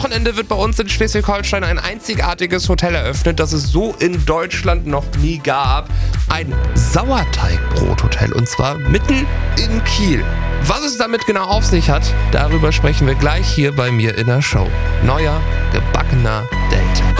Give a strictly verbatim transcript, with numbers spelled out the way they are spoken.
Wochenende wird bei uns in Schleswig-Holstein ein einzigartiges Hotel eröffnet, das es so in Deutschland noch nie gab. Ein Sauerteigbrothotel und zwar mitten in Kiel. Was es damit genau auf sich hat, darüber sprechen wir gleich hier bei mir in der Show. Neuer, gebackener Delta.